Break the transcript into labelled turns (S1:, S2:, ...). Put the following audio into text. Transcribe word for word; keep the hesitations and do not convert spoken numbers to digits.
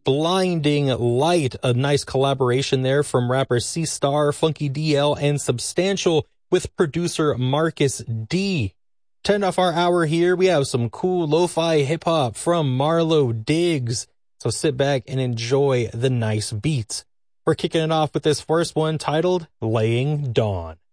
S1: Blinding Light, a nice collaboration there from rapper C-Star, Funky D L, and Substantial with producer Marcus D. To end off our hour here, we have some cool lo-fi hip-hop from Marlo Diggs. So sit back and enjoy the nice beats. We're kicking it off with this first one titled Laying Dawn.